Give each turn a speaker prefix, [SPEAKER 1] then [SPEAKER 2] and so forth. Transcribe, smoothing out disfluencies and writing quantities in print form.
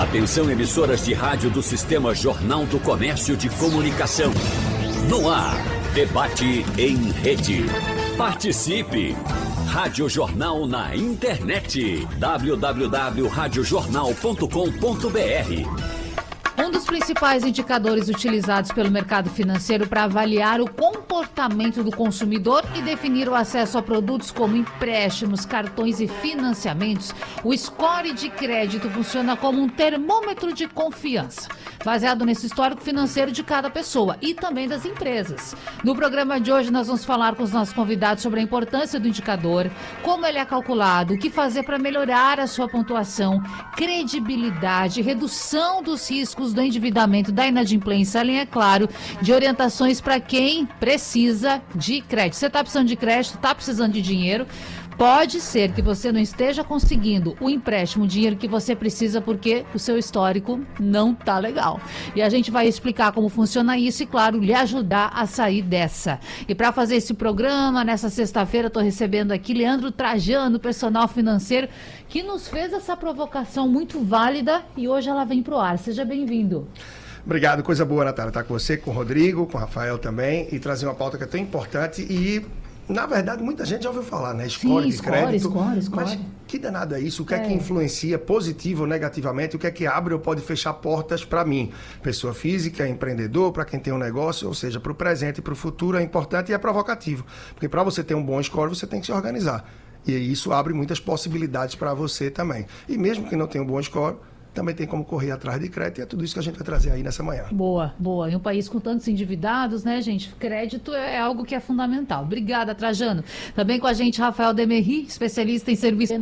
[SPEAKER 1] Atenção, emissoras de rádio do Sistema Jornal do Comércio de Comunicação. No ar, debate em rede. Participe! Rádio Jornal na internet. www.radiojornal.com.br.
[SPEAKER 2] Um dos principais indicadores utilizados pelo mercado financeiro para avaliar o comportamento do consumidor e definir o acesso a produtos como empréstimos, cartões e financiamentos, o score de crédito funciona como um termômetro de confiança, baseado nesse histórico financeiro de cada pessoa e também das empresas. No programa de hoje nós vamos falar com os nossos convidados sobre a importância do indicador, como ele é calculado, o que fazer para melhorar a sua pontuação, credibilidade, redução dos riscos do endividamento, da inadimplência, além, é claro, de orientações para quem precisa de crédito. Você está precisando de crédito, está precisando de dinheiro, pode ser que você não esteja conseguindo o empréstimo, o dinheiro que você precisa porque o seu histórico não tá legal. E a gente vai explicar como funciona isso e, claro, lhe ajudar a sair dessa. E para fazer esse programa, nessa sexta-feira, eu estou recebendo aqui Leandro Trajano, personal financeiro, que nos fez essa provocação muito válida e hoje ela vem pro ar. Seja bem-vindo.
[SPEAKER 3] Obrigado, coisa boa, Natália, estar com você, com o Rodrigo, com o Rafael também, e trazer uma pauta que é tão importante e, na verdade, muita gente já ouviu falar, né? Score de crédito. Score. Mas que danado é isso? O que é que influencia positivo ou negativamente? O que é que abre ou pode fechar portas para mim? Pessoa física, empreendedor, para quem tem um negócio, ou seja, para o presente e para o futuro é importante e é provocativo. Porque para você ter um bom score, você tem que se organizar. E isso abre muitas possibilidades para você também. E mesmo que não tenha um bom score, também tem como correr atrás de crédito e é tudo isso que a gente vai trazer aí nessa manhã.
[SPEAKER 2] Boa. Em um país com tantos endividados, né, gente? Crédito é algo que é fundamental. Obrigada, Trajano. Também com a gente, Rafael Demerri, especialista em serviço